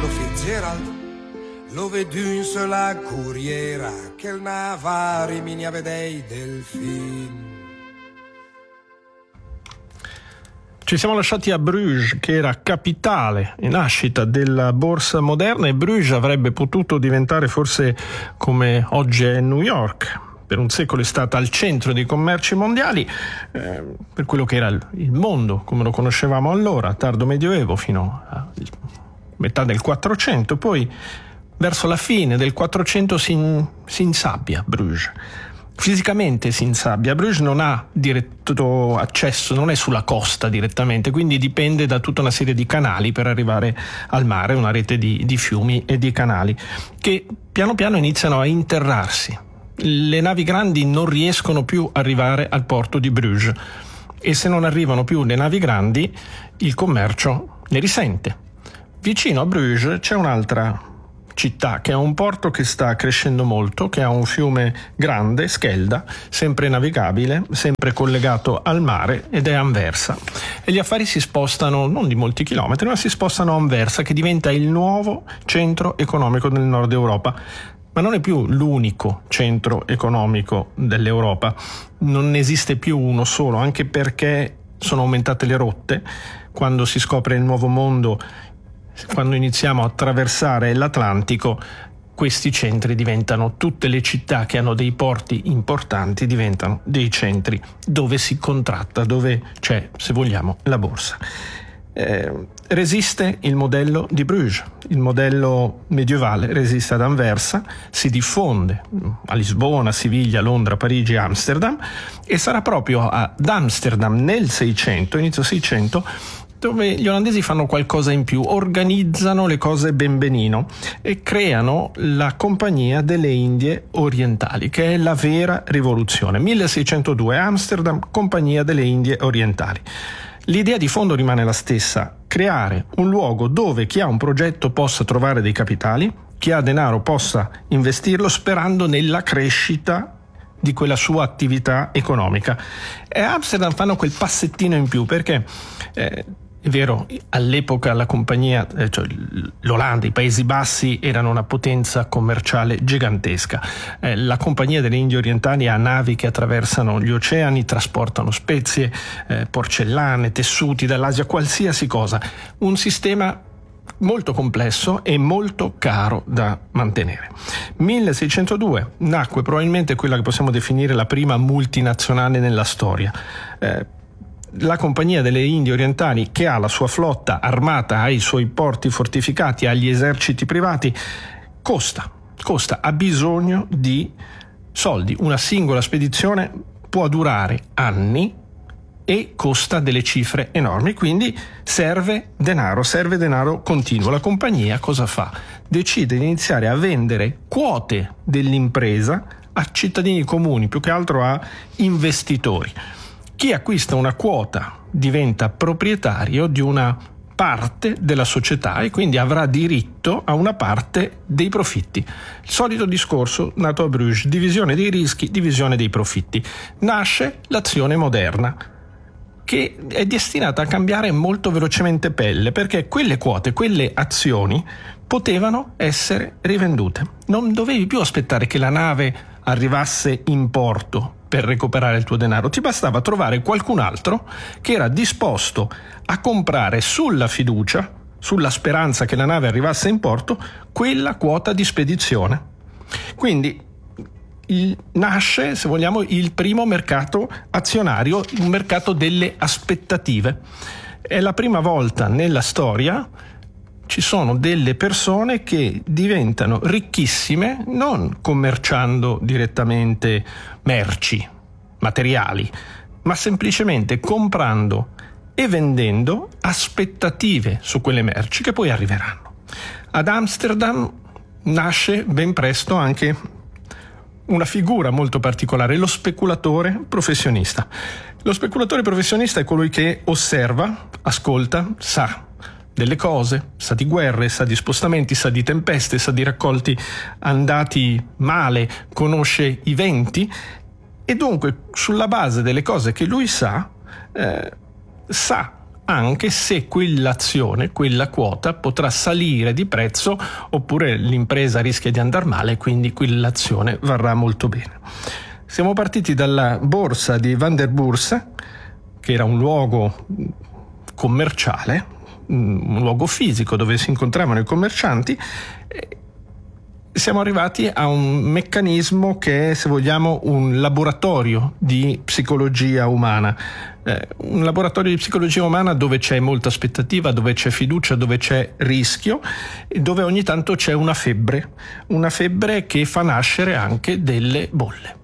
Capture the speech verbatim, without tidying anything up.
quando Fitzgerald lo vedo in sola corriera che il navari mi ne vedei del film. Ci siamo lasciati a Bruges, che era capitale e nascita della borsa moderna, e Bruges avrebbe potuto diventare forse come oggi è New York. Per un secolo è stata al centro dei commerci mondiali, eh, per quello che era il, il mondo come lo conoscevamo allora, tardo medioevo fino a metà del Quattrocento. Poi verso la fine del Quattrocento si, in, si insabbia Bruges. Fisicamente si insabbia. Bruges non ha diretto accesso, non è sulla costa direttamente, quindi dipende da tutta una serie di canali per arrivare al mare, una rete di, di fiumi e di canali che piano piano iniziano a interrarsi. Le navi grandi non riescono più ad arrivare al porto di Bruges e se non arrivano più le navi grandi il commercio ne risente. Vicino a Bruges c'è un'altra città che ha un porto che sta crescendo molto, che ha un fiume grande, Schelda, sempre navigabile, sempre collegato al mare, ed è Anversa. E gli affari si spostano non di molti chilometri, ma si spostano a Anversa, che diventa il nuovo centro economico del nord Europa. Ma non è più l'unico centro economico dell'Europa, non ne esiste più uno solo, anche perché sono aumentate le rotte. Quando si scopre il nuovo mondo, quando iniziamo a attraversare l'Atlantico, questi centri diventano, tutte le città che hanno dei porti importanti diventano dei centri dove si contratta, dove c'è, se vogliamo, la borsa. Eh, resiste il modello di Bruges, il modello medievale resiste ad Anversa, si diffonde a Lisbona, Siviglia, Londra, Parigi, Amsterdam, e sarà proprio ad Amsterdam nel Seicento, inizio Seicento, dove gli olandesi fanno qualcosa in più, organizzano le cose ben benino e creano la Compagnia delle Indie Orientali, che è la vera rivoluzione. milleseicentodue, Amsterdam, Compagnia delle Indie Orientali. L'idea di fondo rimane la stessa: creare un luogo dove chi ha un progetto possa trovare dei capitali, chi ha denaro possa investirlo sperando nella crescita di quella sua attività economica. E a Amsterdam fanno quel passettino in più perché eh, è vero, all'epoca la compagnia, eh, cioè l'Olanda, i Paesi Bassi erano una potenza commerciale gigantesca. Eh, la Compagnia delle Indie Orientali ha navi che attraversano gli oceani, trasportano spezie, eh, porcellane, tessuti dall'Asia, qualsiasi cosa. Un sistema molto complesso e molto caro da mantenere. milleseicentodue nacque probabilmente quella che possiamo definire la prima multinazionale nella storia. Eh, La Compagnia delle Indie Orientali, che ha la sua flotta armata, ha i suoi porti fortificati, ha gli eserciti privati, costa, costa, ha bisogno di soldi. Una singola spedizione può durare anni e costa delle cifre enormi, quindi serve denaro, serve denaro continuo. La compagnia cosa fa? Decide di iniziare a vendere quote dell'impresa a cittadini comuni, più che altro a investitori. Chi acquista una quota diventa proprietario di una parte della società e quindi avrà diritto a una parte dei profitti. Il solito discorso nato a Bruges: divisione dei rischi, divisione dei profitti. Nasce l'azione moderna, che è destinata a cambiare molto velocemente pelle, perché quelle quote, quelle azioni potevano essere rivendute. Non dovevi più aspettare che la nave arrivasse in porto per recuperare il tuo denaro, ti bastava trovare qualcun altro che era disposto a comprare sulla fiducia, sulla speranza che la nave arrivasse in porto, quella quota di spedizione. Quindi il, nasce, se vogliamo, il primo mercato azionario, un mercato delle aspettative. È la prima volta nella storia ci sono delle persone che diventano ricchissime non commerciando direttamente merci, materiali, ma semplicemente comprando e vendendo aspettative su quelle merci che poi arriveranno. Ad Amsterdam nasce ben presto anche una figura molto particolare, lo speculatore professionista. Lo speculatore professionista è colui che osserva, ascolta, sa delle cose, sa di guerre, sa di spostamenti, sa di tempeste, sa di raccolti andati male, conosce i venti e dunque sulla base delle cose che lui sa, eh, sa anche se quell'azione, quella quota potrà salire di prezzo oppure l'impresa rischia di andare male, quindi quell'azione varrà molto bene. Siamo partiti dalla borsa di Vanderbursa, che era un luogo commerciale, un luogo fisico dove si incontravano i commercianti. Siamo arrivati a un meccanismo che è, se vogliamo, un laboratorio di psicologia umana. Eh, un laboratorio di psicologia umana dove c'è molta aspettativa, dove c'è fiducia, dove c'è rischio e dove ogni tanto c'è una febbre, una febbre che fa nascere anche delle bolle.